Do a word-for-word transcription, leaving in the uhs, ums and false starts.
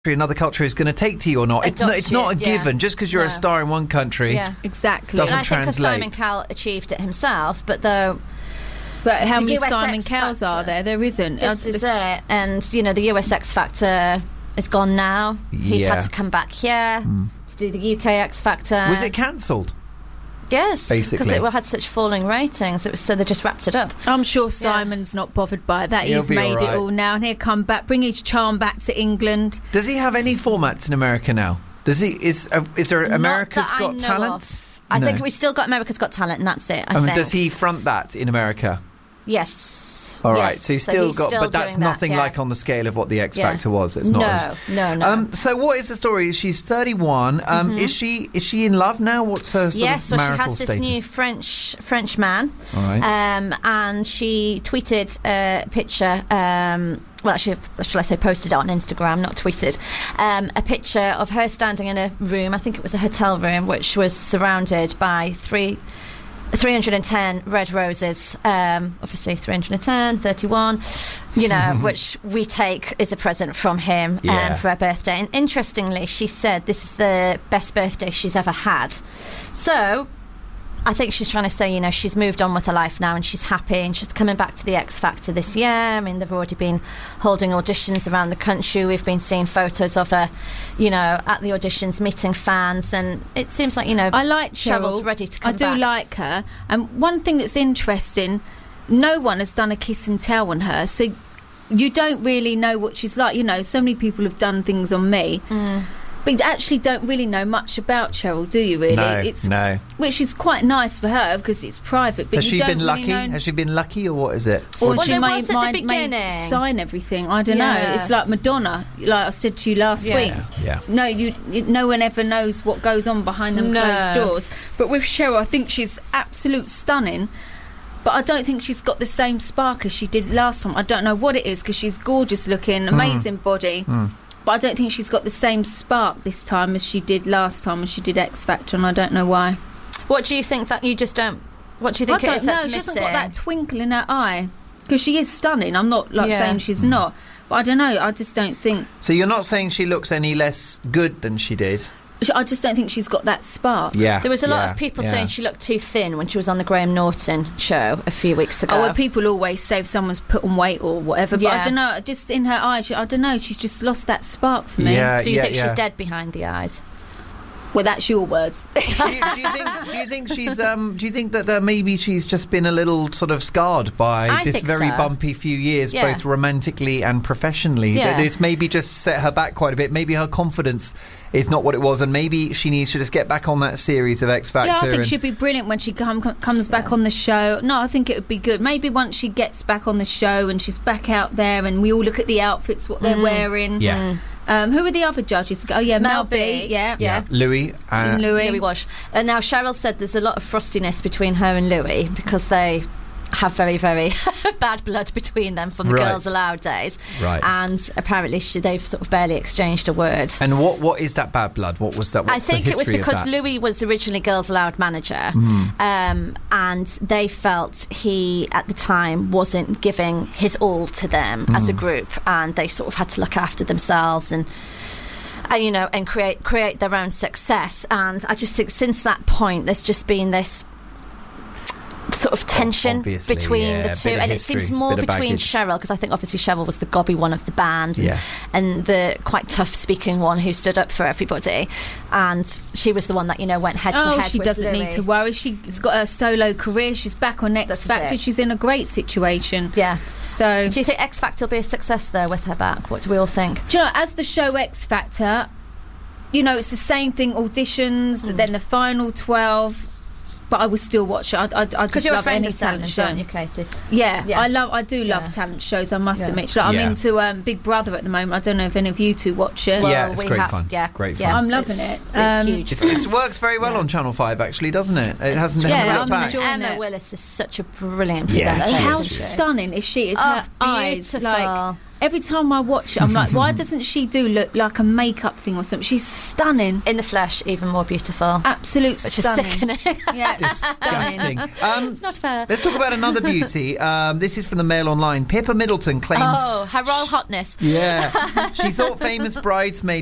another culture is going to take to you or not. It's not, it's not a yeah. given. Just because you're no. a star in one country, yeah. exactly. doesn't and I think translate. Simon Cowell achieved it himself, but though. But how The many U S Simon X Cowells Factor. are there? There isn't. This Uh, is this- it. And, you know, the U S X Factor is gone now. He's Yeah. had to come back here mm. to do the U K X Factor. Was it cancelled? Yes. Basically. Because it had such falling ratings. It was, so they just wrapped it up. I'm sure Simon's not bothered by it. That He'll he's be made all right. it all now, and he'll come back, bring his charm back to England. Does he have any formats in America now? Does he? Is uh, is there America's Not that I Got know Talent? of. I No. think we still got America's Got Talent, and that's it. I, I mean, think. does he front that in America? Yes. All right, Yes. so he's still he's got, still but that's doing that, nothing yeah. like on the scale of what the X Yeah. Factor was. It's not. No, as, no, no. Um, so what is the story? She's thirty-one. Um, Mhm. Is she is she in love now? What's her sort Yes, of well, she marital has this status? new French French man, All right. um, and she tweeted a picture. Um, well, actually, shall I say, posted it on Instagram, not tweeted. Um, a picture of her standing in a room. I think it was a hotel room, which was surrounded by three. three hundred ten red roses, um, obviously three hundred ten, thirty-one, you know, which we take as a present from him Yeah. um, for her birthday. And interestingly, she said this is the best birthday she's ever had. So I think she's trying to say, you know, she's moved on with her life now and she's happy and she's coming back to the X Factor this year. I mean, they've already been holding auditions around the country. We've been seeing photos of her, you know, at the auditions, meeting fans, and it seems like, you know, I like Cheryl's Cheryl. ready to come I do back. like her. And one thing that's interesting, no one has done a kiss and tell on her, so you don't really know what she's like. You know, so many people have done things on me. Mm. But you actually don't really know much about Cheryl, do you? Really, No, it's no. which is quite nice for her because it's private. But Has you she don't been really lucky? know- Has she been lucky, or what is it? Or Well, she there may, was at the might, may beginning. sign everything. I don't know. Yeah. It's like Madonna, like I said to you last Yeah. week. Yeah. No, you, you. No one ever knows what goes on behind them No. closed doors. But with Cheryl, I think she's absolute stunning. But I don't think she's got the same spark as she did last time. I don't know what it is because she's gorgeous looking, amazing body. Mm. But I don't think she's got the same spark this time as she did last time when she did X Factor, and I don't know why. What do you think that you just don't? What do you think I it is don't know. that's She missing? hasn't got that twinkle in her eye because she is stunning. I'm not like Yeah. saying she's not, but I don't know. I just don't think. So you're not saying she looks any less good than she did? I just don't think she's got that spark. Yeah. There was a lot yeah, of people yeah. saying she looked too thin when she was on the Graham Norton show a few weeks ago. Oh, well, people always say if someone's put on weight or whatever, but Yeah. I don't know. Just in her eyes, she, I don't know. She's just lost that spark for me. Yeah, so you yeah, think yeah. she's dead behind the eyes? Well, that's your words. do, you, do you think? Do you think she's? Um, do you think that uh, maybe she's just been a little sort of scarred by I this think very so. bumpy few years, Yeah. both romantically and professionally? Yeah. That it's maybe just set her back quite a bit. Maybe her confidence is not what it was, and maybe she needs to just get back on that series of X Factor. Yeah, I think and, she'd be brilliant when she come, comes back Yeah. on the show. No, I think it would be good. Maybe once she gets back on the show and she's back out there and we all look at the outfits, what they're Mm. wearing. Yeah. Um, who are the other judges? Oh, yeah, It's Mel Mel B. B. Yeah. yeah, Louis. Uh, And Louis. Louis Wash. And now Cheryl said there's a lot of frostiness between her and Louis because they have very, very bad blood between them from the Right. Girls Aloud days. Right. And apparently she, they've sort of barely exchanged a word. And what what is that bad blood? What was that? What's I think the it was history of because that? Louis was originally Girls Aloud manager, Mm. um, and they felt he, at the time, wasn't giving his all to them as a group, and they sort of had to look after themselves and, uh, you know, and create create their own success. And I just think since that point, there's just been this sort of tension Obviously, between yeah, the bit two, of and history, it seems more bit of between baggage. Cheryl, because I think obviously Cheryl was the gobby one of the band, and, Yeah. and the quite tough speaking one who stood up for everybody, and she was the one that, you know, went head to Oh, head she with doesn't Louis. need to worry. She's got her solo career. She's back on X This is Factor. it. She's in a great situation. Yeah. So, Do you think X Factor will be a success there with her back? What do we all think? do you know, as the show X Factor, you know, it's the same thing, auditions, Mm. then the final twelve, but I will still watch it. I, I, I Because just you're a love friend any of talent Simon's, show. aren't you, Katie? Yeah, Yeah. I love. I do love Yeah. talent shows. I must Yeah. admit. Like, I'm Yeah. into um, Big Brother at the moment. I don't know if any of you two watch it. Yeah, Well, it's we great have- fun. Yeah, Great yeah. fun. I'm loving It's- it. It's Um, huge. It's, it works very well on Channel five, actually, doesn't it? It hasn't Yeah, never I'm looked back. enjoying Emma it. Willis is such a brilliant Yeah, presenter. she And how is, isn't she? stunning is she? Is Oh, her eyes beautiful. like? Every time I watch it, I'm like, why doesn't she do look like a makeup thing or something? She's stunning. In the flesh, even more beautiful. Absolute Which stunning. is sickening. Yeah, Disgusting. stunning. Um, It's not fair. let's talk about another beauty. Um, this is from the Mail Online. Pippa Middleton claims... Oh, her royal hotness. Yeah. She thought famous bridesmaid